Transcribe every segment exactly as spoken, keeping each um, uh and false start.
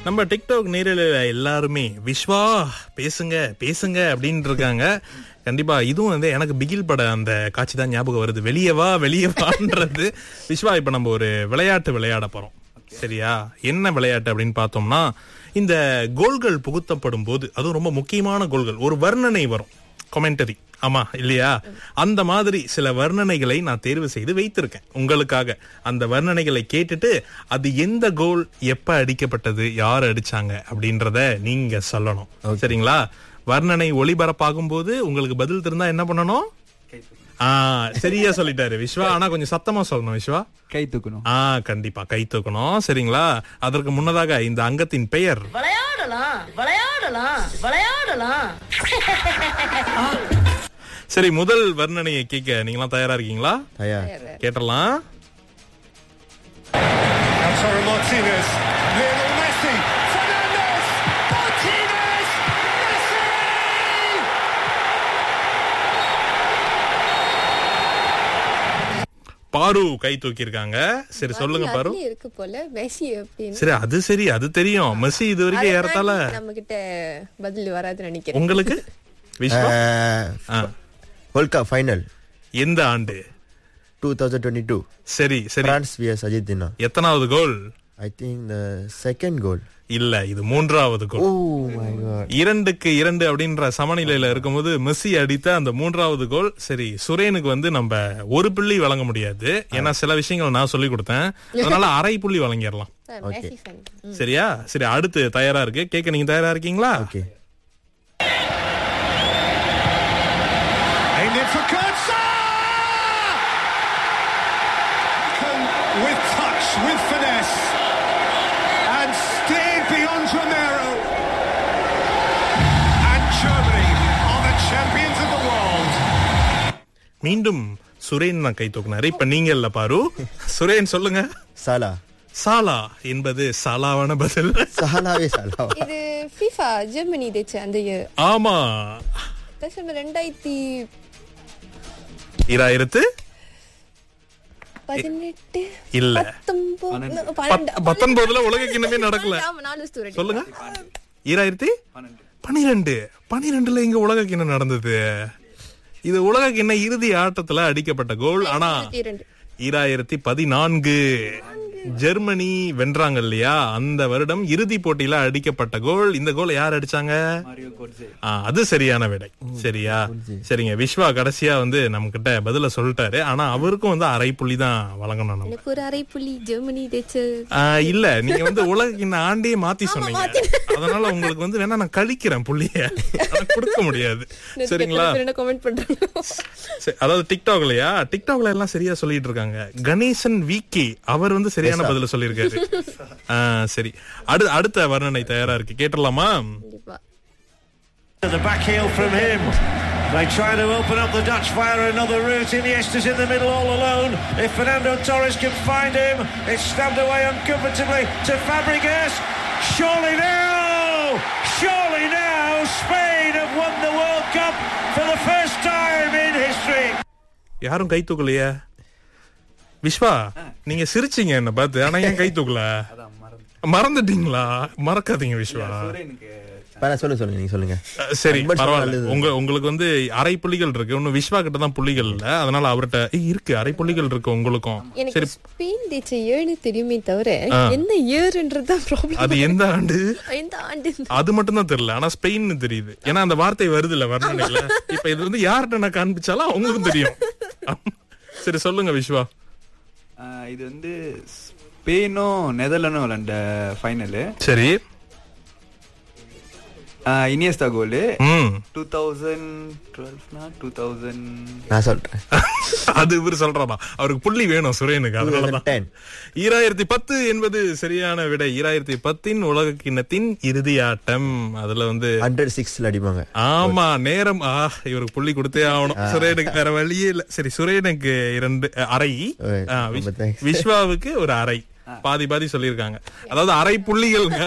நம்ம டிக்டாக் நேரலையில எல்லாருமே விஸ்வா பேசுங்க பேசுங்க அப்படின்னு இருக்காங்க. கண்டிப்பா இதுவும் வந்து எனக்கு பிகில் பட அந்த காட்சி தான் ஞாபகம் வருது. வெளியே வா வெளியே வான்றது. விஸ்வா, இப்ப நம்ம ஒரு விளையாட்டு விளையாட போறோம், சரியா? என்ன விளையாட்டு அப்படின்னு பார்த்தோம்னா, இந்த கோல்கள் புகுத்தப்படும் போது, அதுவும் ரொம்ப முக்கியமான கோல்கள், ஒரு வர்ணனை வரும், கமெண்டரி. ஆமா இல்லையா? அந்த மாதிரி சில வர்ணனைகளை நான் தேர்வு செய்து வைத்திருக்கேன் உங்களுக்காக. அந்த வர்ணனைகளை கேட்டுட்டு அது எந்த கோல், எப்ப அடிக்கப்பட்டது, யார் அடிச்சாங்க அப்படின்றத நீங்க சொல்லணும், சரிங்களா? வர்ணனை ஒளிபரப்பாகும் போது உங்களுக்கு பதில் தெரிந்தா என்ன பண்ணணும்? ஆஹ் சரியா சொல்லிட்டாரு விஸ்வா. ஆனா கொஞ்சம் சத்தமா சொல்லணும் விஸ்வா. கை தூக்கணும். ஆஹ் கண்டிப்பா கை தூக்கணும், சரிங்களா? அதற்கு முன்னதாக இந்த அங்கத்தின் பெயர் விளையாடலாம் விளையாடலாம் விளையாடலாம். சரி, முதல் வர்ணனையை கேட்க நீங்களாம் தயாரா இருக்கீங்களா? தயார். கேட்டலாம். பாரு கை தூக்கி இருக்காங்க. சரி சொல்லுங்க பாரு. இருக்கு போல மெஸ்ஸி அப்படின்னு. சரி, அது சரி, அது தெரியும். மெஸ்ஸி இது வரைக்கும் ஏறத்தால நம்ம கிட்ட பதில் வராதுன்னு நினைக்கிறேன். உங்களுக்கு விஸ்வா? வேர்ல்ட் கப் ஃபைனல் எந்த ஆண்டு? twenty twenty-two. சரி சரி. France vs Argentina. எத்தனாவது கோல்? I think the second goal. இல்ல, இது மூன்றாவது கோல். Oh my god. இரண்டுக்கு இரண்டு அப்படின்ற சமநிலையில இருக்கும்போது மெஸ்ஸி அடித்த அந்த மூன்றாவது கோல். சரி, சுரேனுக்கு வந்து நம்ம ஒரு புள்ளி வழங்க முடியாது, ஏன்னா சில விஷயங்கள் நான் சொல்லி கொடுத்தேன், அதனால அரை புள்ளி வழங்கிடலாம். சரியா? சரி, அடுத்து தயாரா இருக்கு, கேட்க நீங்க தயாரா இருக்கீங்களா? Okay. With touch, with finesse, and steered beyond Romero. And Germany are the champions of the world. மீண்டும் சுரேன் தான் கை தூக்குனாரு. இப்ப நீங்க இல்ல பாரு. சுரேன் சொல்லுங்க. சாலா. சாலா என்பது சாலாவான பதில். சாலாவே சாலா. இது FIFA ஜெர்மனி ஜெயிச்ச அந்த இயர். ஆமா. ரெண்டாயிரத்தி இராயிரத்து பதினெட்டு இல்ல பத்தொன்பதுல உலக கிண்ணமே நடக்கல. சொல்லுங்க. ஈராயிரத்தி பனிரெண்டு பனிரெண்டுல இங்க உலக கிண்ணம் நடந்தது. இது உலக கிண்ண இறுதி ஆட்டத்துல அடிக்கப்பட்ட கோல். ஆனா ஈராயிரத்தி பதினான்கு ஜெர்மனி வென்றாங்க இல்லையா, அந்த வருடம் இறுதி போட்டியில அடிக்கப்பட்ட கோல். இந்த கோல் யார் அடிச்சாங்க? அது சரியான விடை. சரியா? சரிங்க. விஸ்வா கடைசியா வந்து நம்ம கிட்ட பதில சொல்லிட்டாரு, ஆனா அவருக்கும் வந்து அரை புள்ளி தான் வழங்கணும். எனக்கு ஒரு அரை புள்ளி ஜெர்மனி இல்ல, நீங்க வந்து உலக இந்த ஆண்டையே மாத்தி சொன்னீங்க, அதனால உங்களுக்கு வந்து வேணா நான் கழிக்கிறேன் புள்ளிய, கொடுக்க முடியாது. சரிங்களா? அதாவது டிக்டாக்லயா, டிக்டாக்ல எல்லாம் சரியா சொல்லிட்டு இருக்காங்க. கணேசன் விகே அவர் வந்து சரியான பதில சொல்லிருக்காரு. சரி, அடுத்த வர்ணனை தயாரா இருக்கு, கேட்டலாமா? The back heel from him. They try to open up the Dutch via another route. Iniesta's in the middle all alone. If Fernando Torres can find him, it's stabbed away uncomfortably to Fabregas. Surely now, surely now, Spain have won the World Cup for the first time in history. யாரும் கை தூக்கலையா? விஸ்வா, நீங்க சிரிச்சீங்க என்ன பார்த்து, ஆனா ஏன் கை தூக்கல? மறந்துட்டீங்களா? மறக்காதீங்க விஸ்வா. சொல்லுங்க சொல்லுங்க நீங்க சொல்லுங்க. சரி, பரவாயில்ல. உங்க உங்களுக்கு வந்து அரை புள்ளிகள் இருக்கு. இன்னும் விஸ்வா கிட்ட தான் புள்ளிகள் இல்ல, அதனால அவர்கிட்ட இருக்கு அரை புள்ளிகள் இருக்கு உங்களுக்கும். சரி, ஸ்பெயின் ஜெயிச்ச ஏழு தெரியுமே தவிர எந்த இயர்ன்றதுதான் ப்ராப்ளம். அது எந்த ஆண்டு? எந்த ஆண்டு அது மட்டும் தான் தெரியல, ஆனா ஸ்பெயின் தெரியுது. ஏன்னா அந்த வார்த்தை வருது இல்ல வர்ணனையில. இப்ப இது வந்து யார்கிட்ட நான் காண்பிச்சாலும் அவங்களுக்கும் தெரியும். சரி சொல்லுங்க விஸ்வா. இது வந்து ஸ்பெயினும் நெதர்லாண்டும் விளையாண்ட ஃபைனலு. சரி. இனியஸ்டா கோல் two thousand twelve two thousand. நான் சொல்றேன். அது இவர் சொல்றாமா, அவருக்கு புள்ளி வேணும் சுரேனுக்கு, அதனாலதான். ஈராயிரத்தி பத்து என்பது சரியான விடை. ஈராயிரத்தி பத்தின் உலக கிண்ணத்தின் இறுதி ஆட்டம். அதுல வந்து ஹண்ட்ரட் சிக்ஸ்ல அடிப்பாங்க. ஆமா, நேரம். ஆ, இவருக்கு புள்ளி கொடுத்தே ஆகணும். சுரேனுக்கு வேற வழியே இல்ல. சரி, சுரேனுக்கு இரண்டு அரை, விஸ்வாவுக்கு ஒரு அரை. பாதி பாதி சொல்லிருக்காங்க, அதாவது அரை புள்ளிகள்ங்க.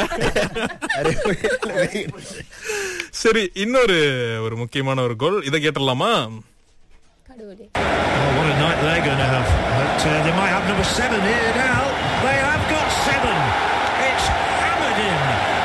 சரி, இன்னொரு ஒரு முக்கியமான ஒரு கோல், இதை கேட்டலாமா? What a night they're going to have. But, uh, they might have number seven here now. They have got seven. It's hammered in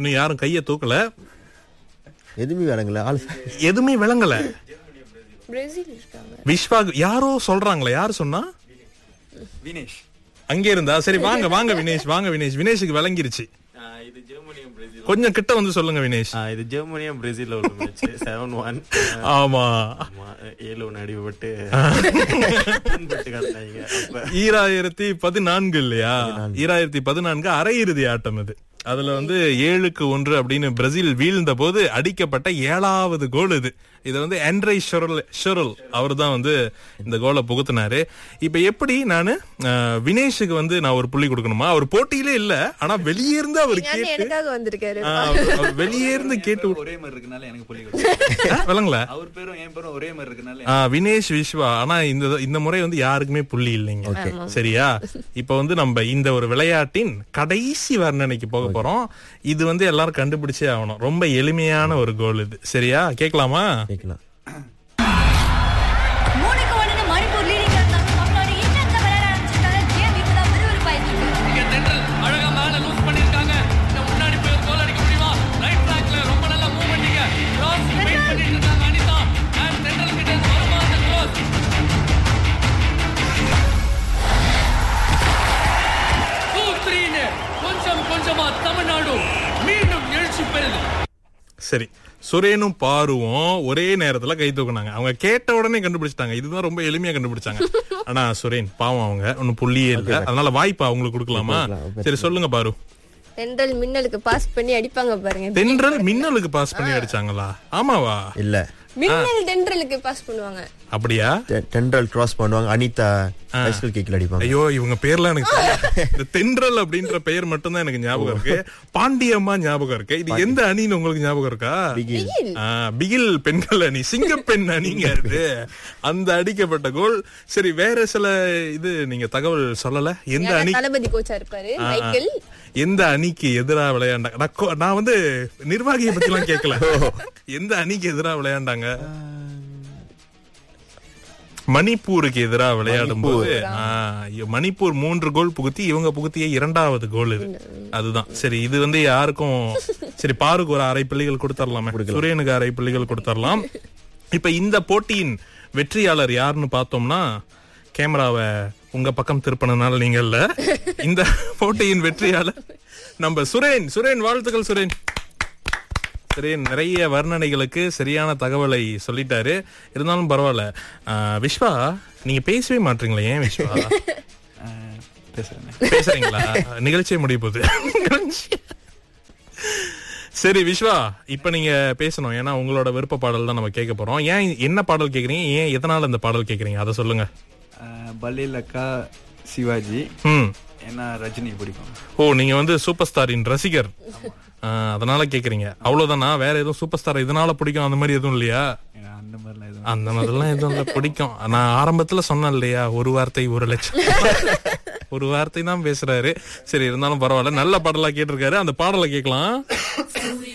இன்னும் யாரும் கைய தூக்கல. எதுவுமே விளங்கல ஆளு. எதுவுமே விளங்கல. பிரேசில் இருக்காங்க. விஸ்வா யாரோ சொல்றாங்களே, யாரு சொன்னா? வினேஷ் அங்கே இருந்தா. சரி வாங்க வாங்க வினேஷ், வாங்க வினேஷ். வினேஷுக்கு விளங்கிருச்சு. இது ஜெர்மனியும் பிரேசில். கொஞ்சம் கிட்ட வந்து சொல்லுங்க வினேஷ். இது ஜெர்மனியும் பிரேசில் உள்ள மேட்ச். Seven one. ஆமா, ஏழு ஒன்று அடிபட்டு ஈராயிரத்தி பதினான்கு இல்லையா? ஈராயிரத்தி பதினான்கு அரையிறுதி ஆட்டம் இது. அதுல வந்து ஏழுக்கு ஒன்று அப்படின்னு பிரேசில் வீழ்ந்த போது அடிக்கப்பட்ட ஏழாவது கோல் இது. இது வந்து ஆண்ட்ரே ஷெரல் அவர் தான் வந்து இந்த கோலை புகுத்தினாரு. இப்ப எப்படி நானு வினேஷுக்கு வந்து நான் ஒரு புள்ளி கொடுக்கணுமா? அவர் போட்டியிலே இல்ல, ஆனா வெளியே இருந்து அவர் எனக்காக வந்திருக்காரு. வெளியே இருந்து கேட்டு ஒரே மாதிரி இருக்கனால எனக்கு புள்ளி கொடுத்தாங்க. விளங்கல? அவர் பேரும் என் பேரும் ஒரே மாதிரி இருக்கனால. வினேஷ் விஸ்வா. ஆனா இந்த இந்த முறை வந்து யாருக்குமே புள்ளி இல்லைங்க. சரியா? இப்ப வந்து நம்ம இந்த ஒரு விளையாட்டின் கடைசி வர்ணனைக்கு போக போறோம். இது வந்து எல்லாரும் கண்டுபிடிச்சே ஆகணும். ரொம்ப எளிமையான ஒரு கோல் இது. சரியா? கேட்கலாமா? கேட்கலாம். மூணுக்கு ஒண்ணு மணிப்பூர் லீடிங்ல இருந்தாங்க. நம்மளோட இன்னத்த விளையாட ஆரம்பிச்சிட்டாங்க. கேம் இப்பதான் விறுவிறுப்பாயிட்டு இருக்கு. இங்க தென்றல் அழகா மேல லூஸ் பண்ணிருக்காங்க. இந்த முன்னாடி போய் ஒரு கோல் அடிக்க முடியுமா? ரைட் ட்ராக்ல ரொம்ப நல்லா மூவ் பண்ணீங்க. கிராஸ் வெயிட் பண்ணிட்டு இருக்காங்க அனிதா. அண்ட் தென்றல் கிட்ட வருமா அந்த க்ளோஸ். மூணு கொஞ்சம் கொஞ்சமா தமிழ்நாடு மீண்டும் எழுச்சி பெறுது. சரி, சுரேனும் பாருவும் ஒரே நேரத்துல கை தூக்குனாங்க. அவங்க கேட்ட உடனே கண்டுபிடிச்சிட்டாங்க. இதுதான் ரொம்ப எளிமையா கண்டுபிடிச்சாங்க. ஆனா சுரேன் பாவம், அவங்க ஒன்னும் புள்ளியே இல்ல. அதனால வாய்ப்பா அவங்களுக்கு கொடுக்கலாமா? சரி சொல்லுங்க பாரு. தென்றல் மின்னலுக்கு பாஸ் பண்ணி அடிப்பாங்க பாருங்க. தென்றல் மின்னலுக்கு பாஸ் பண்ணி அடிச்சாங்களா? ஆமாவா? இல்ல, மின்னல் தென்றலுக்கு பாஸ் பண்ணுவாங்க. அப்படியா? தென்றல் கிராஸ் பண்ணுவாங்க. அனிதா பைசிக்கல் கேக்ல அடிப்பாங்க. ஐயோ, இவங்க பேர்லாம் எனக்கு தெரியாது. இந்த தென்றல் அப்படின்ற பெயர் மட்டும் தான் எனக்கு ஞாபகம் இருக்கு. பாண்டியம்மா ஞாபகம் இருக்கு. இது எந்த அணின்னு உங்களுக்கு ஞாபகம் இருக்கா? பிகில் பெண்கள் அணி, சிங்கப்பெண் அணிங்க இது. அந்த அடிக்கப்பட்ட கோல். சரி, வேற சில இது நீங்க தகவல் சொல்லல. எந்த அணி? தளபதி கோச்சா இருப்பாரு மைக்கேல். எந்த அணிக்கு எதிராக விளையாண்டாங்க? நான் வந்து நிர்வாகியை பத்தி எல்லாம் கேட்கல. எந்த அணிக்கு எதிராக விளையாண்டாங்க? மணிப்பூருக்கு எதிராக விளையாடும் போது மணிப்பூர் மூன்று கோல் புகுத்தி இவங்க புகுத்திய இரண்டாவது கோல் இது. அதுதான். சரி, இது வந்து யாருக்கும் சரி பாருக்கு ஒரு அரை புள்ளிகள் கொடுத்துடலாமே, சுரேனுக்கு அரை புள்ளிகள் கொடுத்துடலாம். இப்ப இந்த போட்டியின் வெற்றியாளர் யாருன்னு பார்த்தோம்னா, கேமராவை உங்க பக்கம் திருப்பினால நீங்க இல்ல, இந்த போட்டியின் வெற்றியாளர் நம்ம சுரேன். சுரேன், வாழ்த்துக்கள் சுரேன். சரி, நிறைய வர்ணனைகளுக்கு சரியான தகவலை சொல்லிட்டாரு. இருந்தாலும் பரவாயில்ல. விஸ்வா, நீங்க பேசவே மாட்டீங்களா? ஏன் விஸ்வா? பேசுறீங்களா? நிகழ்ச்சியை முடிய போகுது. சரி விஸ்வா, இப்ப நீங்க பேசணும். ஏன்னா உங்களோட விருப்ப பாடல் தான் நம்ம கேட்க போறோம். ஏன் என்ன பாடல் கேக்குறீங்க? ஏன் எதனால இந்த பாடல் கேக்குறீங்க? அதை சொல்லுங்க. பல்லேலக்கா சிவாஜி. ம், ஏன்னா ரஜினி பிடிக்கும். ஓ, நீங்க வந்து சூப்பர் ஸ்டாரின் ரசிகர், அதனால கேக்குறீங்க. அவ்வளவுதானா? வேற எதுவும் சூப்பர் ஸ்டார் இதனால பிடிக்கும் அந்த மாதிரி எதுவும் இல்லையா? அந்த மாதிரிலாம் அந்த மாதிரிலாம் எதுவும் இல்ல, பிடிக்கும். நான் ஆரம்பத்துல சொன்னேன் இல்லையா, ஒரு வார்த்தை ஒரு லட்சம். ஒரு வார்த்தை தான் பேசுறாரு. சரி, இருந்தாலும் பரவாயில்ல. நல்ல பாடலா கேட்டிருக்காரு. அந்த பாடலை கேட்கலாம்.